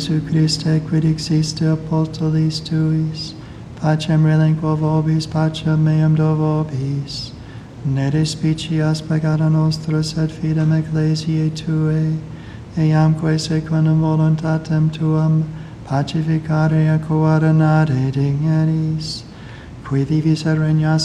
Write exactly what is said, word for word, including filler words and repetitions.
Jesu Christe, quid existe apostolis tuis, pacem relinquo vobis, pacem meam do vobis. Ne despicias peccata nostra, sed fidem ecclesiae Tuae, eamque secundum voluntatem Tuam, pacificare et coordinare digneris, qui vivis et regnas